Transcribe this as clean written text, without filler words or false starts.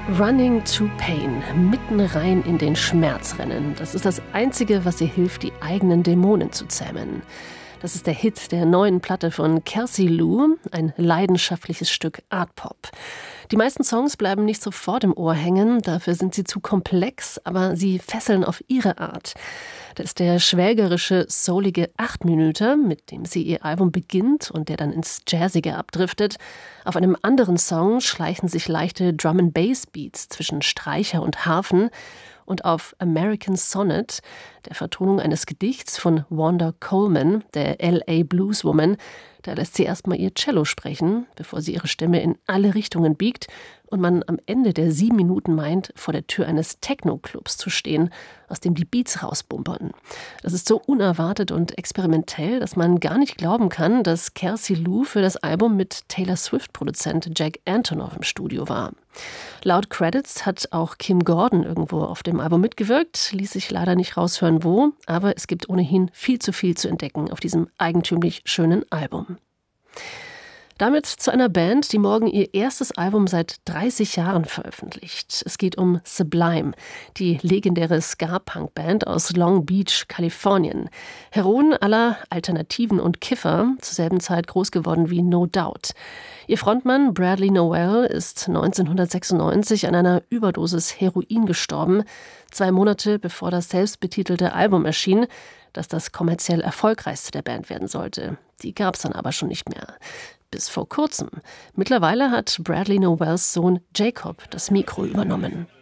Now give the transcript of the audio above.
Running to Pain, mitten rein in den Schmerz rennen. Das ist das Einzige, was ihr hilft, die eigenen Dämonen zu zähmen. Das ist der Hit der neuen Platte von Kelsey Lu, ein leidenschaftliches Stück Art-Pop. Die meisten Songs bleiben nicht sofort im Ohr hängen, dafür sind sie zu komplex, aber sie fesseln auf ihre Art. Das ist der schwelgerische, soulige 8-Minüter, mit dem sie ihr Album beginnt und der dann ins Jazzige abdriftet. Auf einem anderen Song schleichen sich leichte Drum-and-Bass-Beats zwischen Streicher und Harfen. Und auf American Sonnet, der Vertonung eines Gedichts von Wanda Coleman, der L.A. Blueswoman, da lässt sie erstmal ihr Cello sprechen, bevor sie ihre Stimme in alle Richtungen biegt und man am Ende der 7 Minuten meint, vor der Tür eines Techno-Clubs zu stehen, aus dem die Beats rausbumpern. Das ist so unerwartet und experimentell, dass man gar nicht glauben kann, dass Kelsey Lu für das Album mit Taylor Swift-Produzent Jack Antonoff im Studio war. Laut Credits hat auch Kim Gordon irgendwo auf dem Album mitgewirkt, ließ sich leider nicht raushören wo, aber es gibt ohnehin viel zu entdecken auf diesem eigentümlich schönen Album. Damit zu einer Band, die morgen ihr erstes Album seit 30 Jahren veröffentlicht. Es geht um Sublime, die legendäre Ska-Punk-Band aus Long Beach, Kalifornien. Heroen aller Alternativen und Kiffer, zur selben Zeit groß geworden wie No Doubt. Ihr Frontmann Bradley Nowell ist 1996 an einer Überdosis Heroin gestorben, 2 Monate bevor das selbstbetitelte Album erschien, das das kommerziell erfolgreichste der Band werden sollte. Die gab es dann aber schon nicht mehr. Bis vor kurzem. Mittlerweile hat Bradley Nowells Sohn Jacob das Mikro übernommen.